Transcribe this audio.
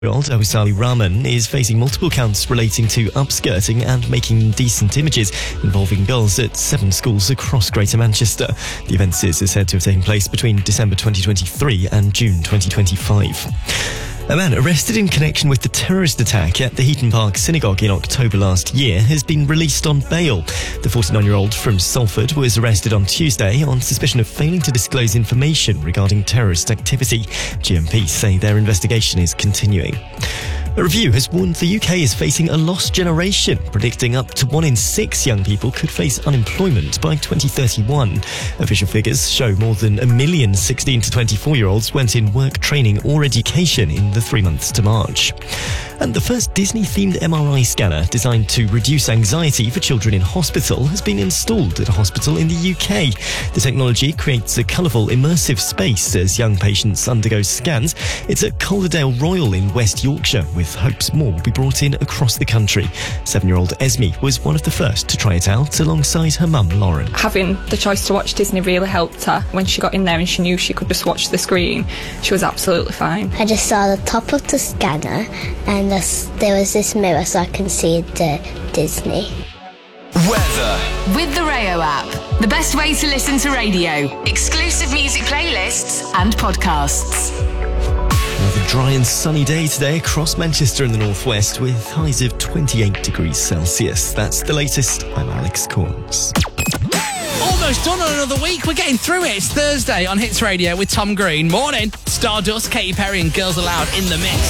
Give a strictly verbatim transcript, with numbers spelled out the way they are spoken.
Old Osali Rahman is facing multiple counts relating to upskirting and making indecent images involving girls at seven schools across Greater Manchester. The offence is said to have taken place between December twenty twenty-three and June twenty twenty-five. A man arrested in connection with the terrorist attack at the Heaton Park Synagogue in October last year has been released on bail. The forty-nine-year-old from Salford was arrested on Tuesday on suspicion of failing to disclose information regarding terrorist activity. G M P say their investigation is continuing. A review has warned the U K is facing a lost generation, predicting up to one in six young people could face unemployment by twenty thirty-one. Official figures show more than a million sixteen to twenty-four-year-olds went in work, training or education in the three months to March. And the first Disney-themed M R I scanner designed to reduce anxiety for children in hospital has been installed at a hospital in the U K. The technology creates a colourful, immersive space as young patients undergo scans. It's at Calderdale Royal in West Yorkshire, with hopes more will be brought in across the country. Seven-year-old Esme was one of the first to try it out alongside her mum, Lauren. Having the choice to watch Disney really helped her. When she got in there and she knew she could just watch the screen, she was absolutely fine. I just saw the top of the scanner and this, there was this mirror so I can see the Disney. Weather. With the Rayo app, the best way to listen to radio. Exclusive music playlists and podcasts. Another dry and sunny day today across Manchester and the northwest with highs of twenty-eight degrees Celsius. That's the latest. I'm Alex Corns. Almost done on another week. We're getting through it. It's Thursday on Hits Radio with Tom Green. Morning. Stardust, Katy Perry and Girls Aloud in the mix.